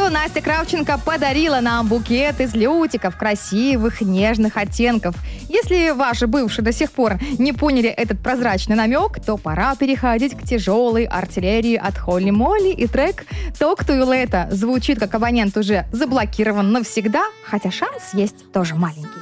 Настя Кравченко подарила нам букет из лютиков красивых, нежных оттенков. Если ваши бывшие до сих пор не поняли этот прозрачный намек, то пора переходить к тяжелой артиллерии от Холли Молли, и трек «Talk to you later» звучит как абонент уже заблокирован навсегда, хотя шанс есть тоже маленький.